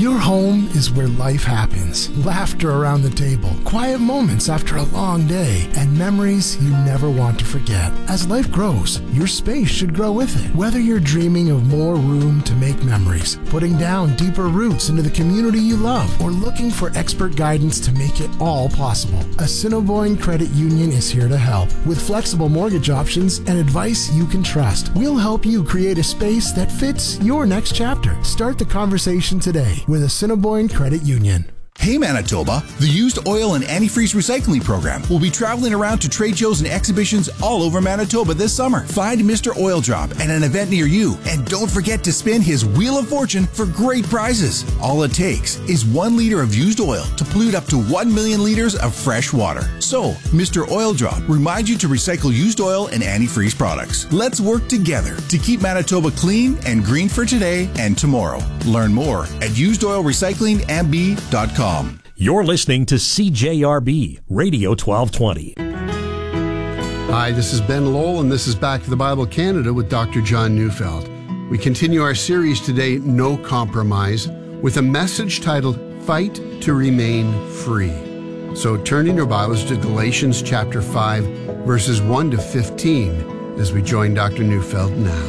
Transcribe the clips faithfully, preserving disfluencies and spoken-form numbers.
Your home is where life happens. Laughter around the table, quiet moments after a long day, and memories you never want to forget. As life grows, your space should grow with it. Whether you're dreaming of more room to make memories, putting down deeper roots into the community you love, or looking for expert guidance to make it all possible, Assiniboine Credit Union is here to help. With flexible mortgage options and advice you can trust, we'll help you create a space that fits your next chapter. Start the conversation today with Assiniboine Credit Union. Hey Manitoba, the Used Oil and Antifreeze Recycling Program will be traveling around to trade shows and exhibitions all over Manitoba this summer. Find Mister Oil Drop at an event near you, and don't forget to spin his Wheel of Fortune for great prizes. All it takes is one liter of used oil to pollute up to one million liters of fresh water. So, Mister Oil Drop reminds you to recycle used oil and antifreeze products. Let's work together to keep Manitoba clean and green for today and tomorrow. Learn more at used oil recycling m b dot com. You're listening to C J R B Radio twelve twenty. Hi, this is Ben Lowell, and this is Back to the Bible Canada with Doctor John Neufeld. We continue our series today, No Compromise, with a message titled Fight to Remain Free. So turn in your Bibles to Galatians chapter five, verses one to fifteen, as we join Doctor Neufeld now.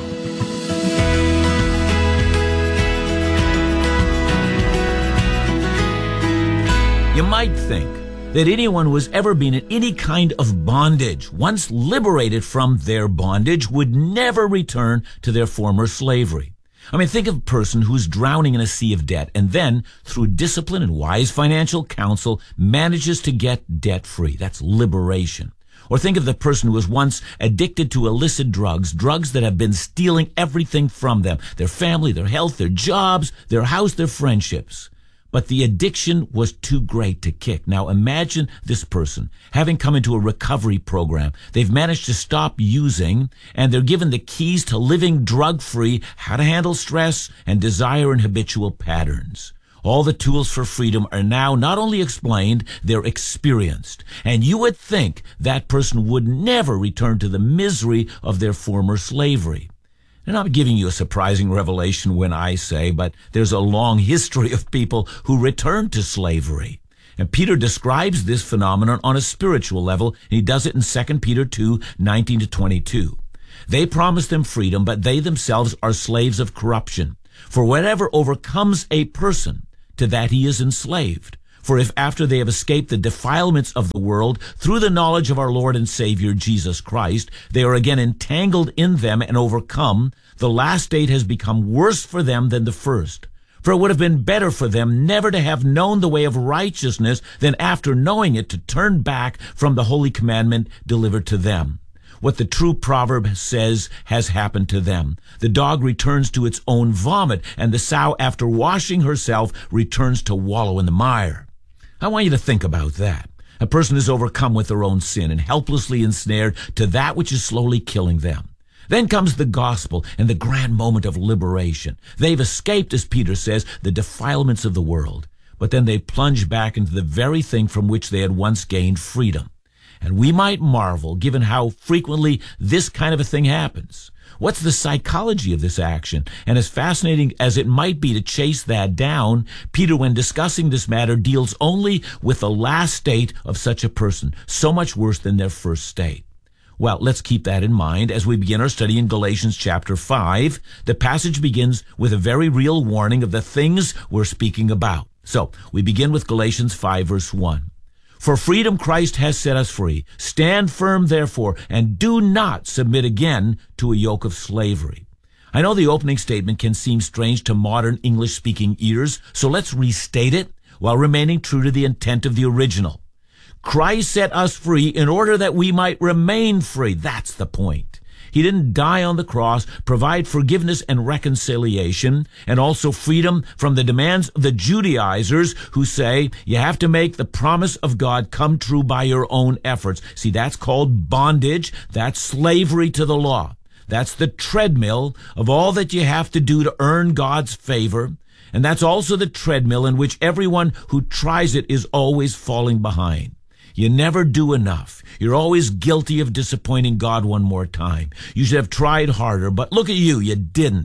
You might think that anyone who has ever been in any kind of bondage, once liberated from their bondage, would never return to their former slavery. I mean, think of a person who's drowning in a sea of debt and then, through discipline and wise financial counsel, manages to get debt-free. That's liberation. Or think of the person who was once addicted to illicit drugs, drugs that have been stealing everything from them, their family, their health, their jobs, their house, their friendships. But the addiction was too great to kick. Now imagine this person having come into a recovery program. They've managed to stop using, and they're given the keys to living drug-free, how to handle stress and desire and habitual patterns. All the tools for freedom are now not only explained, they're experienced. And you would think that person would never return to the misery of their former slavery. And I'm giving you a surprising revelation when I say, but there's a long history of people who returned to slavery. And Peter describes this phenomenon on a spiritual level, and he does it in Second Peter two, nineteen to twenty-two. They promise them freedom, but they themselves are slaves of corruption. For whatever overcomes a person, to that he is enslaved. For if after they have escaped the defilements of the world through the knowledge of our Lord and Savior Jesus Christ, they are again entangled in them and overcome, the last state has become worse for them than the first. For it would have been better for them never to have known the way of righteousness than after knowing it to turn back from the holy commandment delivered to them. What the true proverb says has happened to them. The dog returns to its own vomit, and the sow, after washing herself, returns to wallow in the mire. I want you to think about that. A person is overcome with their own sin and helplessly ensnared to that which is slowly killing them. Then comes the gospel and the grand moment of liberation. They've escaped, as Peter says, the defilements of the world. But then they plunge back into the very thing from which they had once gained freedom. And we might marvel, given how frequently this kind of a thing happens. What's the psychology of this action? And as fascinating as it might be to chase that down, Peter, when discussing this matter, deals only with the last state of such a person, so much worse than their first state. Well, let's keep that in mind as we begin our study in Galatians chapter five. The passage begins with a very real warning of the things we're speaking about. So, we begin with Galatians five, verse one. For freedom Christ has set us free. Stand firm, therefore, and do not submit again to a yoke of slavery. I know the opening statement can seem strange to modern English-speaking ears, so let's restate it while remaining true to the intent of the original. Christ set us free in order that we might remain free. That's the point. He didn't die on the cross, provide forgiveness and reconciliation, and also freedom from the demands of the Judaizers who say you have to make the promise of God come true by your own efforts. See, that's called bondage. That's slavery to the law. That's the treadmill of all that you have to do to earn God's favor. And that's also the treadmill in which everyone who tries it is always falling behind. You never do enough. You're always guilty of disappointing God one more time. You should have tried harder, but look at you, you didn't.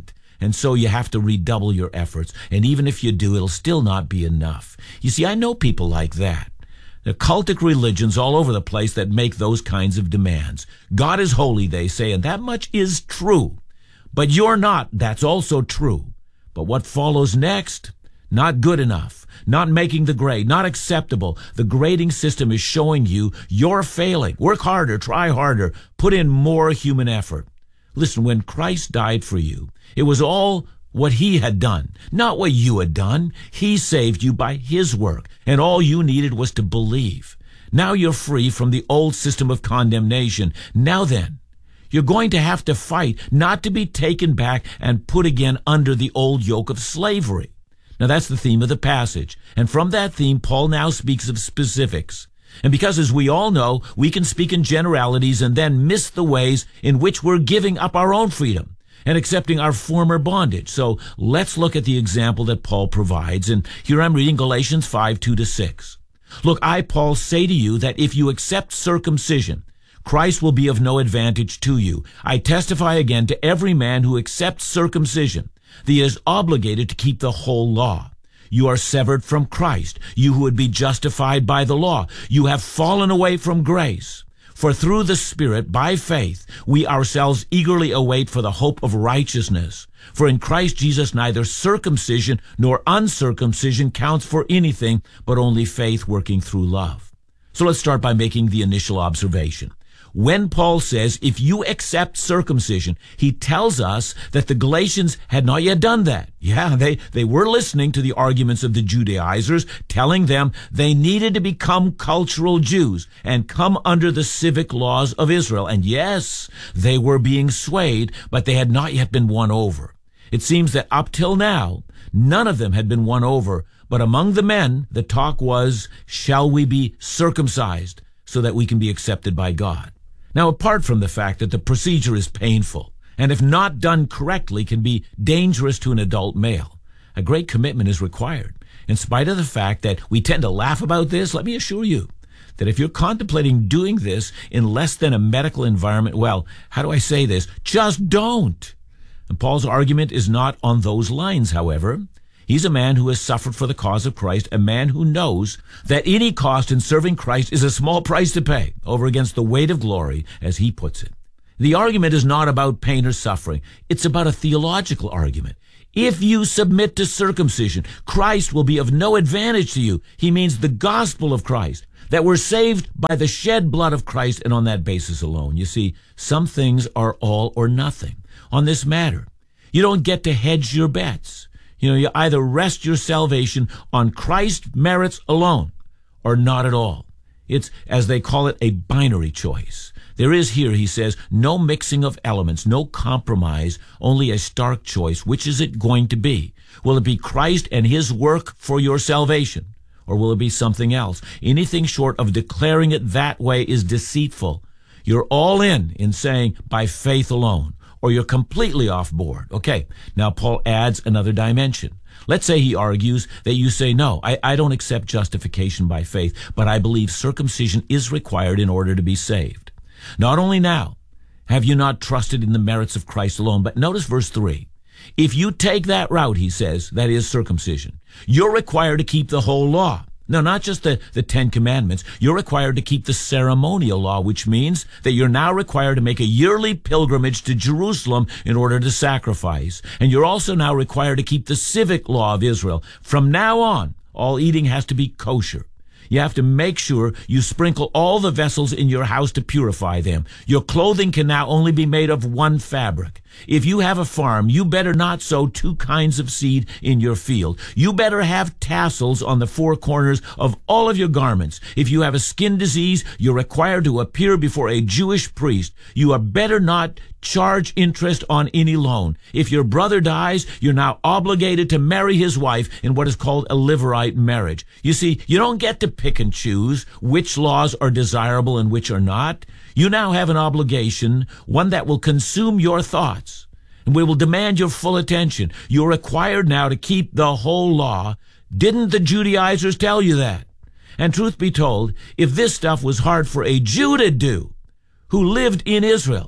And so you have to redouble your efforts. And even if you do, it'll still not be enough. You see, I know people like that. There are cultic religions all over the place that make those kinds of demands. God is holy, they say, and that much is true. But you're not. That's also true. But what follows next? Not good enough. Not making the grade. Not acceptable. The grading system is showing you you're failing. Work harder. Try harder. Put in more human effort. Listen, when Christ died for you, it was all what he had done, not what you had done. He saved you by his work, and all you needed was to believe. Now you're free from the old system of condemnation. Now then, you're going to have to fight not to be taken back and put again under the old yoke of slavery. Now that's the theme of the passage, and from that theme, Paul now speaks of specifics. And because, as we all know, we can speak in generalities and then miss the ways in which we're giving up our own freedom and accepting our former bondage. So let's look at the example that Paul provides. And here I'm reading Galatians five, two to six. Look, I, Paul, say to you that if you accept circumcision, Christ will be of no advantage to you. I testify again to every man who accepts circumcision that he is obligated to keep the whole law. You are severed from Christ, you who would be justified by the law. You have fallen away from grace. For through the Spirit, by faith, we ourselves eagerly await for the hope of righteousness. For in Christ Jesus neither circumcision nor uncircumcision counts for anything, but only faith working through love. So let's start by making the initial observation. When Paul says, if you accept circumcision, he tells us that the Galatians had not yet done that. Yeah, they, they were listening to the arguments of the Judaizers, telling them they needed to become cultural Jews and come under the civic laws of Israel. And yes, they were being swayed, but they had not yet been won over. It seems that up till now, none of them had been won over. But among the men, the talk was, shall we be circumcised so that we can be accepted by God? Now, apart from the fact that the procedure is painful, and if not done correctly can be dangerous to an adult male, a great commitment is required. In spite of the fact that we tend to laugh about this, let me assure you that if you're contemplating doing this in less than a medical environment, well, how do I say this? Just don't. And Paul's argument is not on those lines, however. He's a man who has suffered for the cause of Christ, a man who knows that any cost in serving Christ is a small price to pay over against the weight of glory, as he puts it. The argument is not about pain or suffering. It's about a theological argument. If you submit to circumcision, Christ will be of no advantage to you. He means the gospel of Christ, that we're saved by the shed blood of Christ, and on that basis alone. You see, some things are all or nothing on this matter. You don't get to hedge your bets. You know, you either rest your salvation on Christ's merits alone or not at all. It's, as they call it, a binary choice. There is here, he says, no mixing of elements, no compromise, only a stark choice. Which is it going to be? Will it be Christ and his work for your salvation? Or will it be something else? Anything short of declaring it that way is deceitful. You're all in in saying, by faith alone. Or you're completely off board. Okay, now Paul adds another dimension. Let's say he argues that you say, no, I, I don't accept justification by faith, but I believe circumcision is required in order to be saved. Not only now have you not trusted in the merits of Christ alone, but notice verse three. If you take that route, he says, that is circumcision, you're required to keep the whole law. No, not just the, the Ten Commandments. You're required to keep the ceremonial law, which means that you're now required to make a yearly pilgrimage to Jerusalem in order to sacrifice. And you're also now required to keep the civic law of Israel. From now on, all eating has to be kosher. You have to make sure you sprinkle all the vessels in your house to purify them. Your clothing can now only be made of one fabric. If you have a farm, you better not sow two kinds of seed in your field. You better have tassels on the four corners of all of your garments. If you have a skin disease, you're required to appear before a Jewish priest. You are better not charge interest on any loan. If your brother dies, you're now obligated to marry his wife in what is called a Levirate marriage. You see, you don't get to pick and choose which laws are desirable and which are not. You now have an obligation, one that will consume your thoughts, and we will demand your full attention. You're required now to keep the whole law. Didn't the Judaizers tell you that? And truth be told, if this stuff was hard for a Jew to do, who lived in Israel,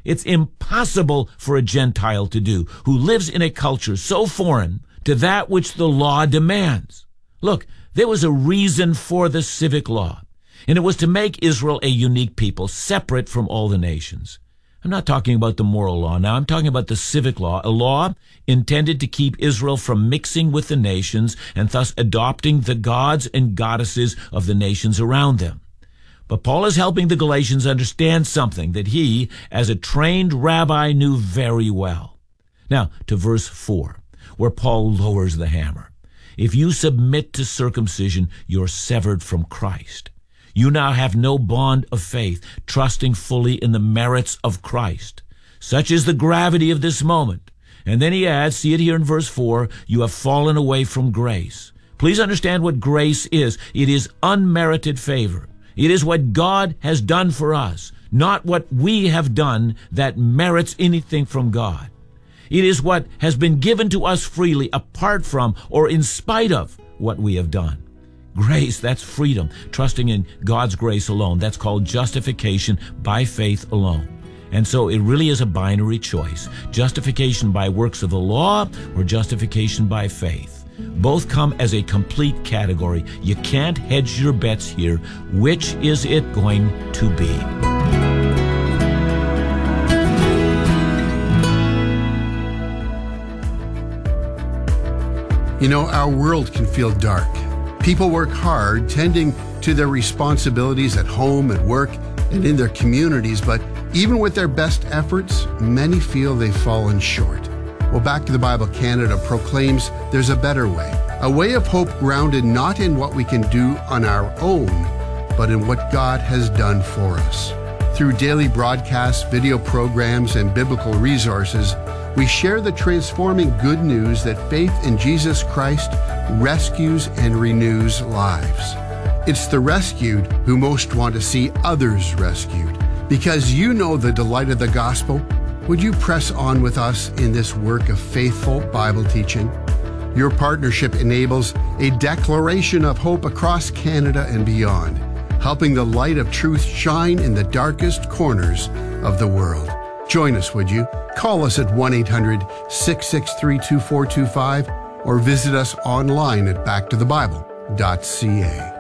it's impossible for a Gentile to do who lives in a culture so foreign to that which the law demands. Look, there was a reason for the civic law, and it was to make Israel a unique people, separate from all the nations. I'm not talking about the moral law now. I'm talking about the civic law, a law intended to keep Israel from mixing with the nations and thus adopting the gods and goddesses of the nations around them. But Paul is helping the Galatians understand something that he, as a trained rabbi, knew very well. Now, to verse four, where Paul lowers the hammer. If you submit to circumcision, you're severed from Christ. You now have no bond of faith, trusting fully in the merits of Christ. Such is the gravity of this moment. And then he adds, see it here in verse four, you have fallen away from grace. Please understand what grace is. It is unmerited favor. It is what God has done for us, not what we have done that merits anything from God. It is what has been given to us freely, apart from or in spite of what we have done. Grace, that's freedom, trusting in God's grace alone. That's called justification by faith alone. And so it really is a binary choice, justification by works of the law or justification by faith. Both come as a complete category. You can't hedge your bets here. Which is it going to be? You know, our world can feel dark. People work hard tending to their responsibilities at home, at work, and in their communities, but even with their best efforts, many feel they've fallen short. Well, Back to the Bible Canada proclaims there's a better way, a way of hope grounded not in what we can do on our own, but in what God has done for us. Through daily broadcasts, video programs, and biblical resources, we share the transforming good news that faith in Jesus Christ rescues and renews lives. It's the rescued who most want to see others rescued. Because you know the delight of the gospel, would you press on with us in this work of faithful Bible teaching? Your partnership enables a declaration of hope across Canada and beyond, helping the light of truth shine in the darkest corners of the world. Join us, would you? Call us at one eight hundred, six six three, two four two five or visit us online at back to the bible dot c a.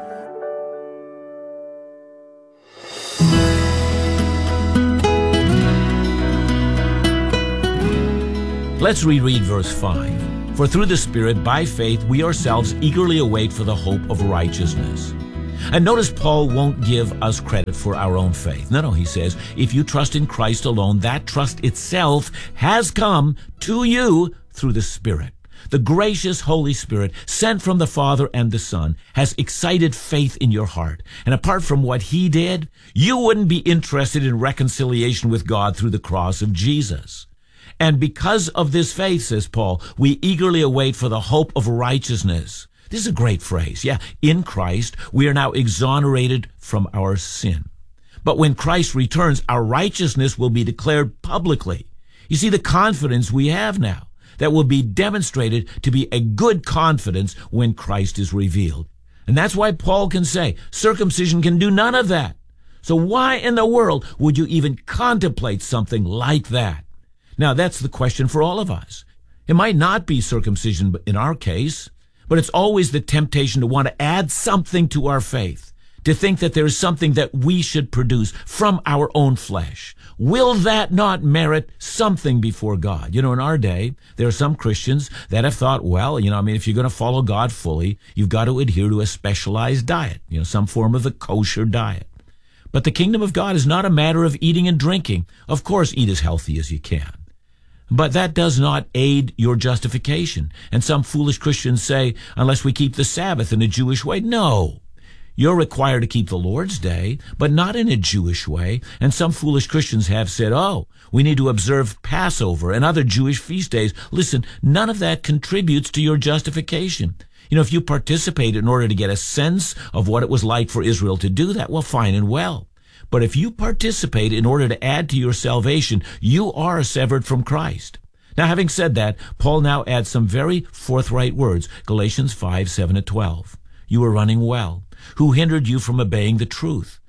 Let's reread verse five. For through the Spirit, by faith, we ourselves eagerly await for the hope of righteousness. And notice Paul won't give us credit for our own faith. No, no, he says, if you trust in Christ alone, that trust itself has come to you through the Spirit. The gracious Holy Spirit, sent from the Father and the Son, has excited faith in your heart. And apart from what he did, you wouldn't be interested in reconciliation with God through the cross of Jesus. And because of this faith, says Paul, we eagerly await for the hope of righteousness. This is a great phrase. Yeah, in Christ, we are now exonerated from our sin. But when Christ returns, our righteousness will be declared publicly. You see, the confidence we have now, that will be demonstrated to be a good confidence when Christ is revealed. And that's why Paul can say, circumcision can do none of that. So why in the world would you even contemplate something like that? Now, that's the question for all of us. It might not be circumcision in our case, but it's always the temptation to want to add something to our faith, to think that there is something that we should produce from our own flesh. Will that not merit something before God? You know, in our day, there are some Christians that have thought, well, you know, I mean, if you're going to follow God fully, you've got to adhere to a specialized diet, you know, some form of the kosher diet. But the kingdom of God is not a matter of eating and drinking. Of course, eat as healthy as you can. But that does not aid your justification. And some foolish Christians say, unless we keep the Sabbath in a Jewish way. No. You're required to keep the Lord's Day, but not in a Jewish way. And some foolish Christians have said, oh, we need to observe Passover and other Jewish feast days. Listen, none of that contributes to your justification. You know, if you participate in order to get a sense of what it was like for Israel to do that, well, fine and well. But if you participate in order to add to your salvation, you are severed from Christ. Now, having said that, Paul now adds some very forthright words, Galatians five, seven to twelve. You are running well. Who hindered you from obeying the truth?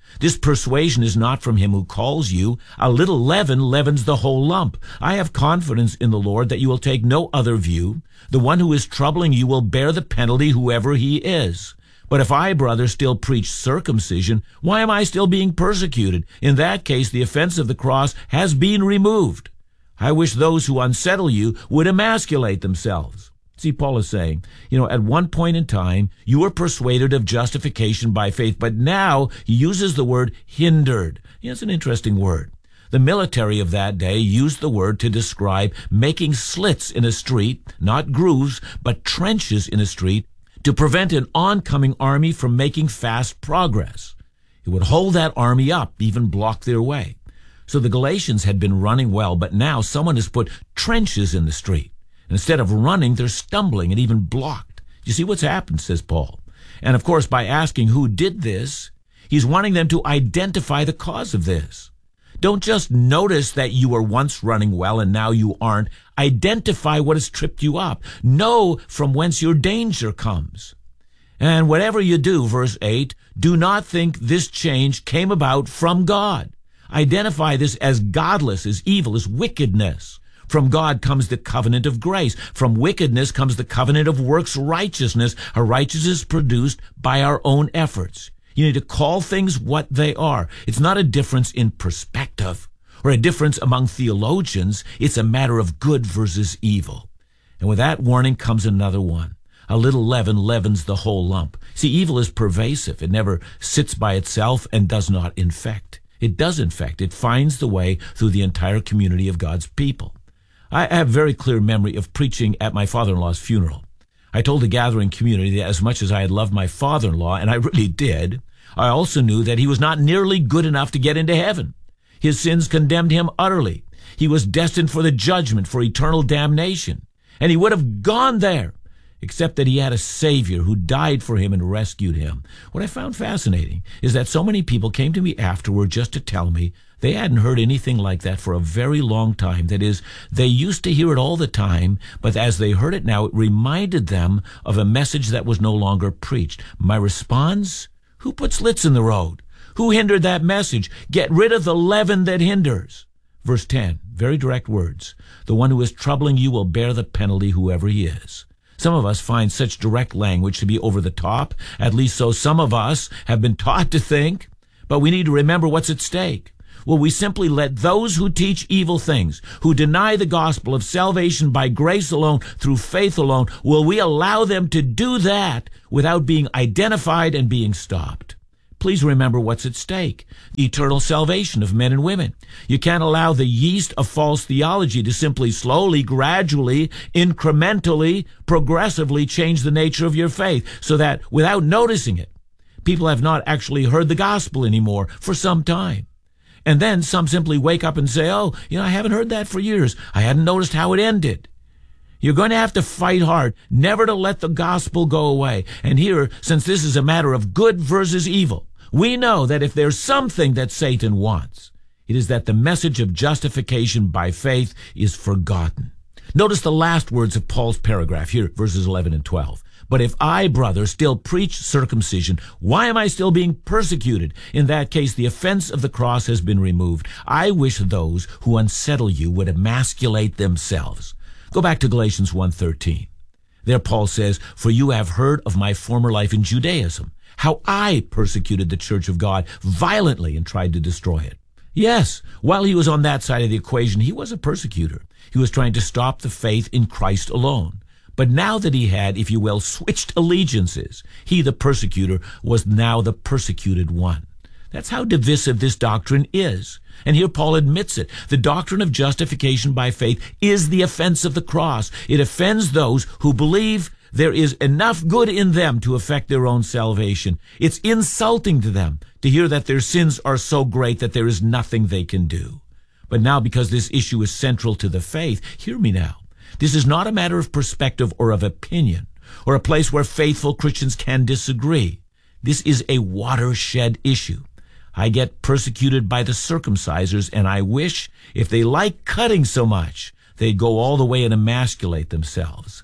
This persuasion is not from him who calls you. A little leaven leavens the whole lump. I have confidence in the Lord that you will take no other view. The one who is troubling you will bear the penalty, whoever he is. But if I, brother, still preach circumcision, why am I still being persecuted? In that case, the offense of the cross has been removed. I wish those who unsettle you would emasculate themselves. See, Paul is saying, you know, at one point in time, you were persuaded of justification by faith, but now he uses the word hindered. Yeah, it's an interesting word. The military of that day used the word to describe making slits in a street, not grooves, but trenches in a street, to prevent an oncoming army from making fast progress. It would hold that army up, even block their way. So the Galatians had been running well, but now someone has put trenches in the street. Instead of running, they're stumbling and even blocked. You see what's happened, says Paul. And of course, by asking who did this, he's wanting them to identify the cause of this. Don't just notice that you were once running well and now you aren't. Identify what has tripped you up. Know from whence your danger comes. And whatever you do, verse eight, do not think this change came about from God. Identify this as godless, as evil, as wickedness. From God comes the covenant of grace. From wickedness comes the covenant of works righteousness, a righteousness produced by our own efforts. You need to call things what they are. It's not a difference in perspective or a difference among theologians. It's a matter of good versus evil. And with that warning comes another one. A little leaven leavens the whole lump. See, evil is pervasive. It never sits by itself and does not infect. It does infect. It finds the way through the entire community of God's people. I have very clear memory of preaching at my father-in-law's funeral. I told the gathering community that as much as I had loved my father-in-law, and I really did, I also knew that he was not nearly good enough to get into heaven. His sins condemned him utterly. He was destined for the judgment, for eternal damnation. And he would have gone there, except that he had a Savior who died for him and rescued him. What I found fascinating is that so many people came to me afterward just to tell me they hadn't heard anything like that for a very long time. That is, they used to hear it all the time, but as they heard it now, it reminded them of a message that was no longer preached. My response? Who put slits in the road? Who hindered that message? Get rid of the leaven that hinders. Verse ten, very direct words. The one who is troubling you will bear the penalty, whoever he is. Some of us find such direct language to be over the top, at least so some of us have been taught to think, but we need to remember what's at stake. Will we simply let those who teach evil things, who deny the gospel of salvation by grace alone, through faith alone, will we allow them to do that without being identified and being stopped? Please remember what's at stake. The eternal salvation of men and women. You can't allow the yeast of false theology to simply slowly, gradually, incrementally, progressively change the nature of your faith so that without noticing it, people have not actually heard the gospel anymore for some time. And then some simply wake up and say, oh, you know, I haven't heard that for years. I hadn't noticed how it ended. You're going to have to fight hard never to let the gospel go away. And here, since this is a matter of good versus evil, we know that if there's something that Satan wants, it is that the message of justification by faith is forgotten. Notice the last words of Paul's paragraph here, verses eleven and twelve. But if I, brother, still preach circumcision, why am I still being persecuted? In that case, the offense of the cross has been removed. I wish those who unsettle you would emasculate themselves. Go back to Galatians one thirteen. There Paul says, for you have heard of my former life in Judaism, how I persecuted the church of God violently and tried to destroy it. Yes, while he was on that side of the equation, he was a persecutor. He was trying to stop the faith in Christ alone. But now that he had, if you will, switched allegiances, he, the persecutor, was now the persecuted one. That's how divisive this doctrine is. And here Paul admits it. The doctrine of justification by faith is the offense of the cross. It offends those who believe there is enough good in them to affect their own salvation. It's insulting to them to hear that their sins are so great that there is nothing they can do. But now, because this issue is central to the faith, hear me now. This is not a matter of perspective or of opinion, or a place where faithful Christians can disagree. This is a watershed issue. I get persecuted by the circumcisers, and I wish, if they like cutting so much, they'd go all the way and emasculate themselves.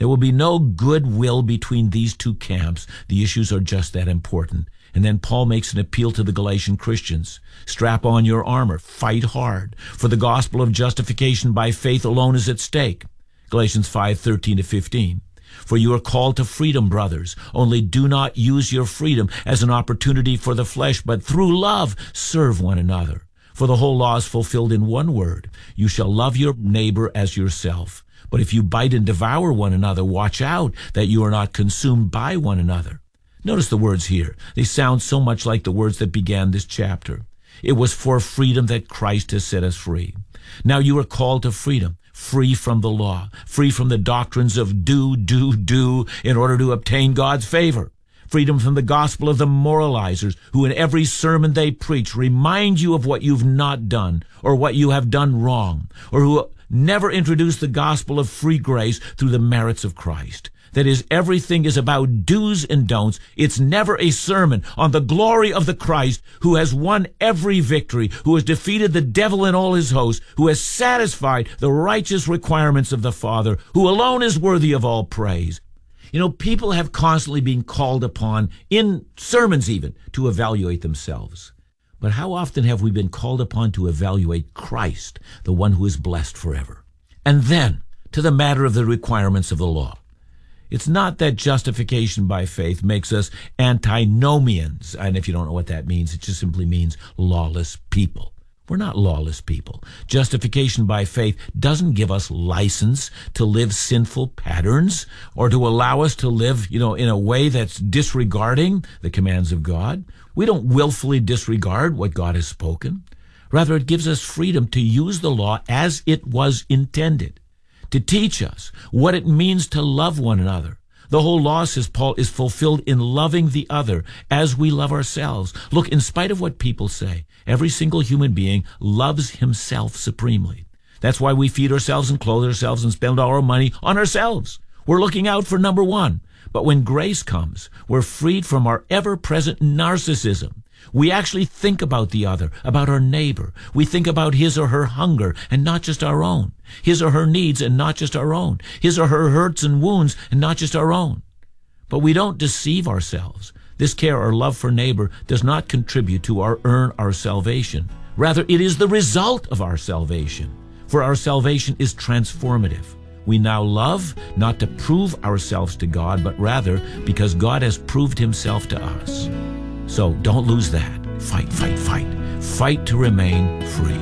There will be no goodwill between these two camps. The issues are just that important. And then Paul makes an appeal to the Galatian Christians. Strap on your armor. Fight hard. For the gospel of justification by faith alone is at stake. Galatians five, thirteen to fifteen. For you are called to freedom, brothers. Only do not use your freedom as an opportunity for the flesh, but through love serve one another. For the whole law is fulfilled in one word. You shall love your neighbor as yourself. But if you bite and devour one another, watch out that you are not consumed by one another. Notice the words here. They sound so much like the words that began this chapter. It was for freedom that Christ has set us free. Now you are called to freedom, free from the law, free from the doctrines of do, do, do in order to obtain God's favor. Freedom from the gospel of the moralizers who in every sermon they preach remind you of what you've not done or what you have done wrong, or who never introduce the gospel of free grace through the merits of Christ. That is, everything is about do's and don'ts. It's never a sermon on the glory of the Christ who has won every victory, who has defeated the devil and all his hosts, who has satisfied the righteous requirements of the Father, who alone is worthy of all praise. You know, people have constantly been called upon, in sermons even, to evaluate themselves. But how often have we been called upon to evaluate Christ, the one who is blessed forever? And then, to the matter of the requirements of the law. It's not that justification by faith makes us antinomians. And if you don't know what that means, it just simply means lawless people. We're not lawless people. Justification by faith doesn't give us license to live sinful patterns or to allow us to live, you know, in a way that's disregarding the commands of God. We don't willfully disregard what God has spoken. Rather, it gives us freedom to use the law as it was intended, to teach us what it means to love one another. The whole law, says Paul, is fulfilled in loving the other as we love ourselves. Look, in spite of what people say, every single human being loves himself supremely. That's why we feed ourselves and clothe ourselves and spend all our money on ourselves. We're looking out for number one. But when grace comes, we're freed from our ever-present narcissism. We actually think about the other, about our neighbor. We think about his or her hunger and not just our own. His or her needs and not just our own. His or her hurts and wounds and not just our own. But we don't deceive ourselves. This care or love for neighbor does not contribute to our earn our salvation. Rather, it is the result of our salvation. For our salvation is transformative. We now love not to prove ourselves to God, but rather because God has proved himself to us. So don't lose that. Fight, fight, fight. Fight to remain free.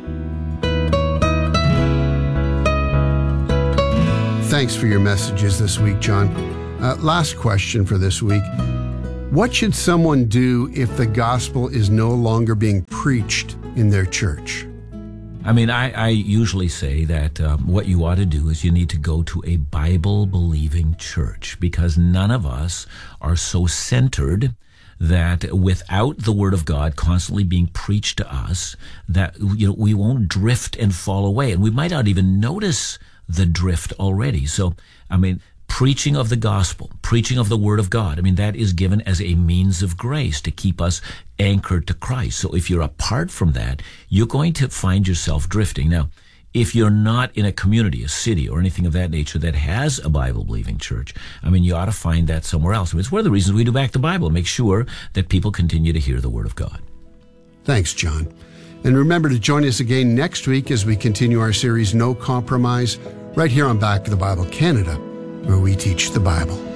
Thanks for your messages this week, John. Uh, last question for this week. What should someone do if the gospel is no longer being preached in their church? I mean, I, I usually say that um, what you ought to do is you need to go to a Bible-believing church, because none of us are so centered that without the Word of God constantly being preached to us, that, you know, we won't drift and fall away. And we might not even notice the drift already. So, I mean, preaching of the gospel, preaching of the Word of God, I mean, that is given as a means of grace to keep us anchored to Christ. So if you're apart from that, you're going to find yourself drifting. Now, if you're not in a community, a city, or anything of that nature that has a Bible-believing church, I mean, you ought to find that somewhere else. I mean, it's one of the reasons we do Back the Bible, make sure that people continue to hear the Word of God. Thanks, John. And remember to join us again next week as we continue our series, No Compromise, right here on Back the Bible Canada, where we teach the Bible.